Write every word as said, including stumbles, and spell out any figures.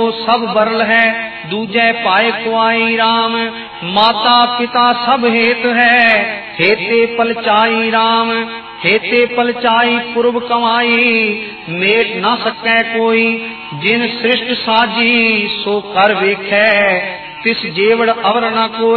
सब बरल है, दूजे पाए कुआई राम। माता पिता सब हेत है, हेते पलचाई राम। हेते पलचाई पूर्व कमाई, मेट न सकै कोई। जिन सृष्ट साजी, सो कर वेखै, तिस जेवड़ अवर न कोई।